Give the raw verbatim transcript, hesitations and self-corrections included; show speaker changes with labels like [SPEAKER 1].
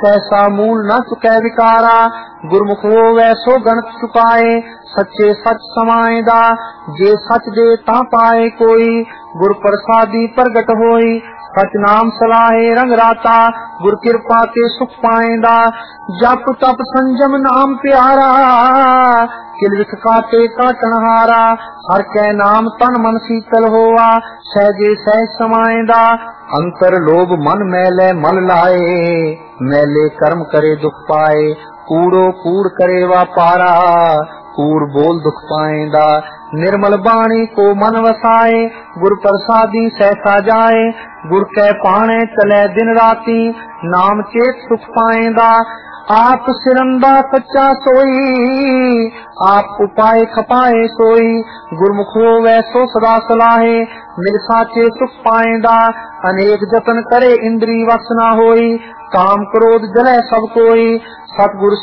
[SPEAKER 1] कैसा मूल न चुकै विकारा। गुरमुख होवै सो गणत चुकाए, सच्चे सच समाएदा। जे सच दे ता पाए कोई, गुर प्रसादी प्रगट होई। सच नाम सलाहे रंग राता, गुर कृपा ते सुख पाएंदा। जप तप संजम नाम प्यारा, किल विख काटे काटन हारा। हर कै नाम तन मन शीतल होआ, सहजे सहज समाएंदा। अंतर लोभ मन मैले मल लाए, मैले कर्म करे दुख पाए। कूड़ो कूड़ करे वापारा, कूड़ बोल दुख पाएंदा। निर्मल बाणी को मन वसाए, गुर प्रसादी सहसा जाए। गुर कै पाणे चले दिन राती, नाम चेत सुख पाएंदा। आप सिरंदा सच्चा सोई, आप उपाय खपाए सोई। गुरमुख होवै सो सदा सलाहे, मिल साचे सुख पाएंदा। अनेक जतन करे इंद्री वस न होई, काम क्रोध जले सब कोई। सतगुर